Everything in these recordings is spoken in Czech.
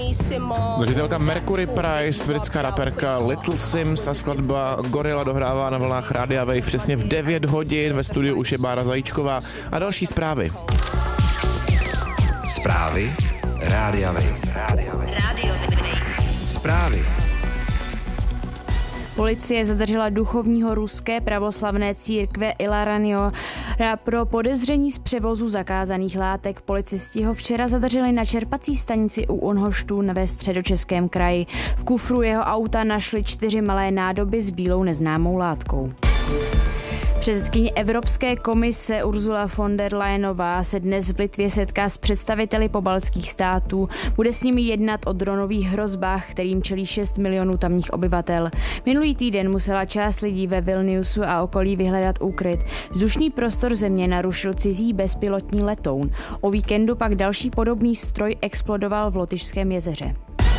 Držitelka Mercury Prize, britská raperka Little Sims a skladba Gorilla dohrává na vlnách Rádia Wave přesně v 9 hodin. Ve studiu už je Bára Zajíčková a další zprávy. Zprávy Rádia Wave. Zprávy. Policie zadržela duchovního ruské pravoslavné církve Ilaraniora pro podezření z převozu zakázaných látek. Policisti ho včera zadrželi na čerpací stanici u Unhoštún ve Středočeském kraji. V kufru jeho auta našli 4 malé nádoby s bílou neznámou látkou. Předsedkyně Evropské komise Ursula von der Leyenová se dnes v Litvě setká s představiteli pobaltských států. Bude s nimi jednat o dronových hrozbách, kterým čelí 6 milionů tamních obyvatel. Minulý týden musela část lidí ve Vilniusu a okolí vyhledat úkryt. Vzdušný prostor země narušil cizí bezpilotní letoun. O víkendu pak další podobný stroj explodoval v Lotyšském jezeře.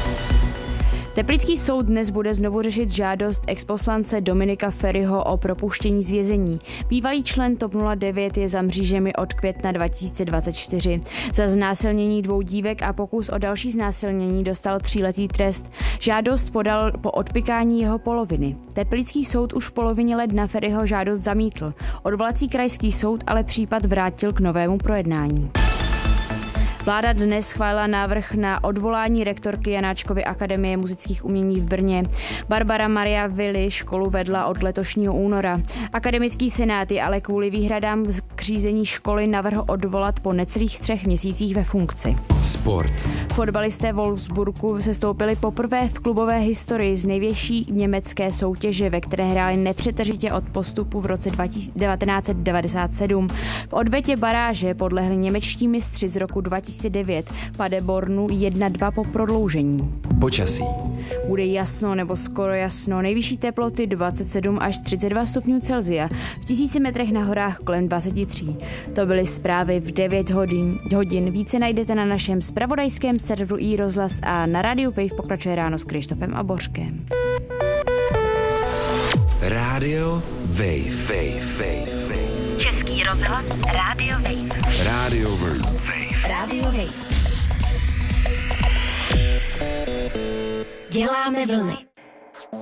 Teplický soud dnes bude znovu řešit žádost exposlance Dominika Feriho o propuštění z vězení. Bývalý člen TOP 09 je za mřížemi od května 2024. Za znásilnění 2 dívek a pokus o další znásilnění dostal 3letý trest. Žádost podal po odpykání jeho poloviny. Teplický soud už v polovině ledna Feriho žádost zamítl. Odvolací krajský soud ale případ vrátil k novému projednání. Vláda dnes schválila návrh na odvolání rektorky Janáčkovy akademie muzických umění v Brně. Barbara Maria Willi školu vedla od letošního února. Akademický senát je ale kvůli výhradám k řízení školy navrhl odvolat po necelých 3 měsících ve funkci. Sport. Fotbalisté Wolfsburgu sestoupili poprvé v klubové historii z nejvyšší německé soutěže, ve které hráli nepřetržitě od postupu v roce 1997. V odvetě baráže podlehli němečtí mistři z roku 2009 Paderbornu 1-2 po prodloužení. Počasí. Bude jasno nebo skoro jasno, nejvyšší teploty 27 až 32 stupňů Celsia, v 1000 metrech na horách kolem 23. To byly zprávy v 9 hodin. Více najdete na našem zpravodajském serveru iRozhlas a na rádiu Wave pokračuje ráno s Krištofem a Bořkem. Rádio Wave. Český rozhlas Rádio Wave. Rádio Wave. Rádio Wave. Děláme vlny.